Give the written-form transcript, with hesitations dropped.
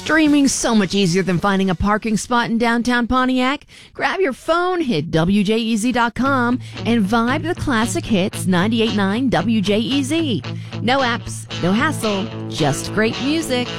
Streaming so much easier than finding a parking spot in downtown Pontiac. Grab your phone, hit WJEZ.com, and vibe to the classic hits 98.9 WJEZ. No apps, no hassle, just great music.